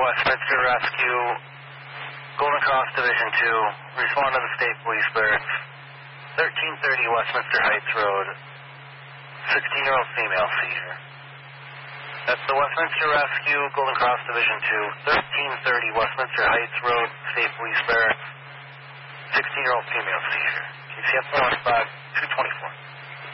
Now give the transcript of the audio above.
Westminster Rescue, Golden Cross Division 2, respond to the State Police Barracks, 1330 Westminster Heights Road, 16-year-old female seizure. That's the Westminster Rescue, Golden Cross Division 2, 1330 Westminster Heights Road, State Police Barracks, 16-year-old female seizure. KCF 15224.